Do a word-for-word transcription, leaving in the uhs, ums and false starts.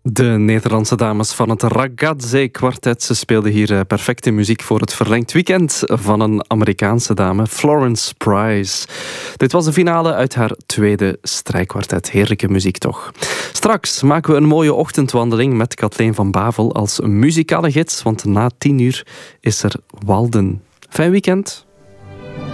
De Nederlandse dames van het Ragazze Quartet. Ze speelden hier perfecte muziek voor het verlengd weekend van een Amerikaanse dame, Florence Price. Dit was de finale uit haar tweede strijkkwartet. Heerlijke muziek toch. Straks maken we een mooie ochtendwandeling met Kathleen van Bavel als muzikale gids, want na tien uur is er Walden. Fijn weekend.